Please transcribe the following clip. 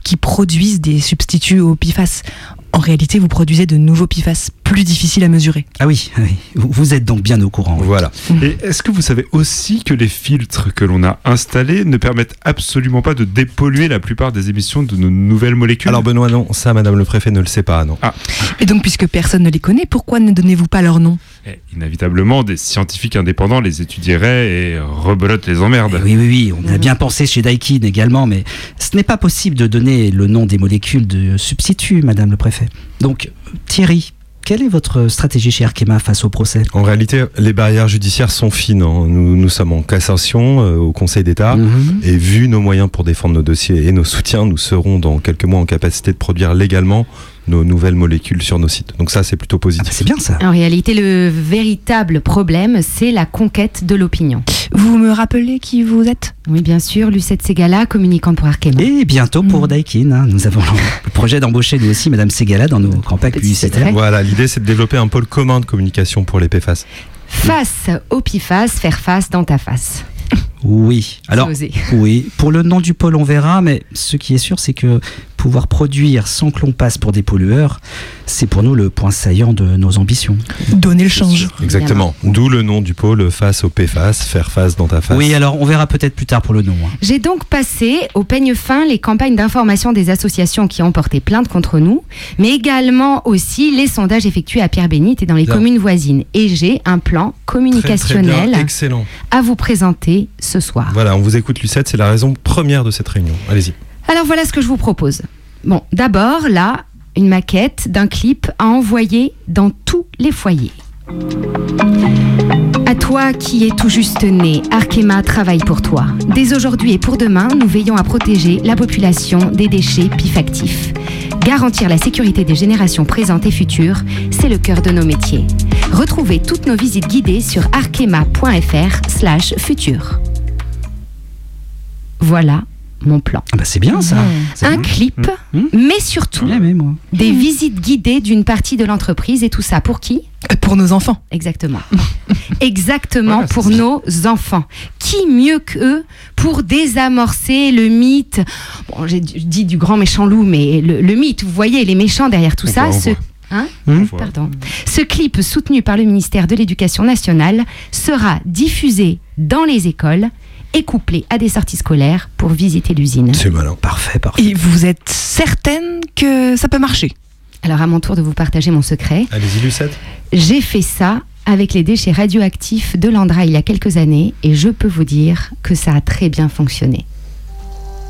qui produisent des substituts aux PFAS. En réalité, vous produisez de nouveaux PFAS plus difficiles à mesurer. Ah oui, vous êtes donc bien au courant. Oui. Voilà. Et est-ce que vous savez aussi que les filtres que l'on a installés ne permettent absolument pas de dépolluer la plupart des émissions de nos nouvelles molécules ? Alors Benoît, non, ça Madame le Préfet ne le sait pas, non. Ah. Et donc, puisque personne ne les connaît, pourquoi ne donnez-vous pas leur nom ? Inévitablement, des scientifiques indépendants les étudieraient et rebelote les emmerdes. Oui, on a bien pensé chez Daikin également, mais ce n'est pas possible de donner le nom des molécules de substitut, Madame le Préfet. Donc, Thierry, quelle est votre stratégie chez Arkema face au procès ? En réalité, les barrières judiciaires sont fines. Hein. Nous sommes en cassation au Conseil d'État et vu nos moyens pour défendre nos dossiers et nos soutiens, nous serons dans quelques mois en capacité de produire légalement nos nouvelles molécules sur nos sites. Donc ça, c'est plutôt positif. C'est bien ça. En réalité, le véritable problème, c'est la conquête de l'opinion. Vous me rappelez qui vous êtes ? Oui, bien sûr, Lucette Segala, communicante pour Arkema. Et bientôt pour Daikin. Hein. Nous avons le projet d'embaucher nous aussi Madame Segala dans nos campagnes publicitaires. Voilà, l'idée c'est de développer un pôle commun de communication pour les PFAS. Face au PFAS, faire face dans ta face. Oui, alors oui, pour le nom du pôle on verra, mais ce qui est sûr c'est que pouvoir produire sans que l'on passe pour des pollueurs, c'est pour nous le point saillant de nos ambitions. Donner le change. Exactement, d'où le nom du pôle face au PFAS, faire face dans ta face. Oui, alors on verra peut-être plus tard pour le nom. Hein. J'ai donc passé au peigne fin les campagnes d'information des associations qui ont porté plainte contre nous, mais également aussi les sondages effectués à Pierre-Bénite et dans les communes voisines. Et j'ai un plan communicationnel très bien, excellent, à vous présenter ce soir. Voilà, on vous écoute Lucette, c'est la raison première de cette réunion. Allez-y. Alors voilà ce que je vous propose. Bon, d'abord, là, une maquette d'un clip à envoyer dans tous les foyers. À toi qui es tout juste né, Arkema travaille pour toi. Dès aujourd'hui et pour demain, nous veillons à protéger la population des déchets PIF-actifs. Garantir la sécurité des générations présentes et futures, c'est le cœur de nos métiers. Retrouvez toutes nos visites guidées sur arkema.fr/futur. Voilà mon plan. Ah bah c'est bien ça. Un clip, mais surtout des visites guidées d'une partie de l'entreprise et tout ça pour qui ? Pour nos enfants. Exactement. Exactement, voilà, pour nos enfants. Qui mieux qu'eux pour désamorcer le mythe ? Bon, j'ai dit du grand méchant loup, mais le mythe, vous voyez, les méchants derrière tout ça. Ce clip soutenu par le ministère de l'Éducation nationale sera diffusé dans les écoles et couplé à des sorties scolaires pour visiter l'usine. C'est malin. Parfait. Et vous êtes certaine que ça peut marcher ? Alors à mon tour de vous partager mon secret. Allez-y Lucette. J'ai fait ça avec les déchets radioactifs de l'Andra il y a quelques années et je peux vous dire que ça a très bien fonctionné.